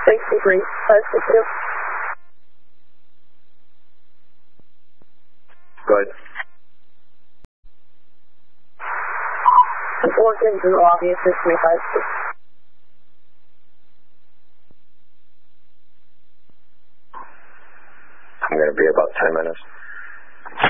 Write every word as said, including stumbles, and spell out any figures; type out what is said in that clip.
sixty-three, five six two. Go ahead. Four kids in lobby, six twenty-five. I'm going to be about ten minutes.